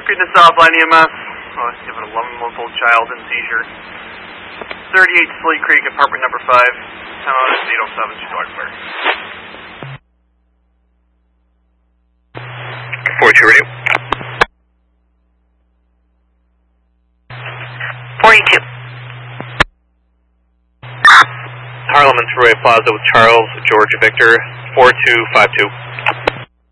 Greetings Southline EMS. You have an 11-month-old child in seizure. 38 Slate Creek, apartment number 5. 10-807, Chicago Fire. 42 radio. 42. Harlem and Thruway Plaza with Charles, George Victor, 4252.